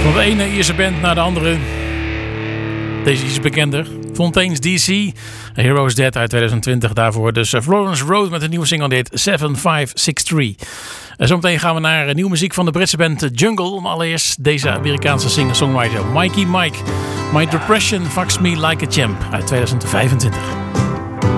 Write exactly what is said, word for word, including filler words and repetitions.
Van de ene Ierse band naar de andere. Deze is bekender. Fontaine's D C. A Hero is Dead uit twintig twintig. Daarvoor dus Florence Road met een nieuwe single die heet zeven vijf zes drie. En zometeen gaan we naar nieuwe muziek van de Britse band Jungle. Maar allereerst deze Amerikaanse singer-songwriter Mikey Mike. My Depression Fucks Me Like a Champ uit twintig vijfentwintig.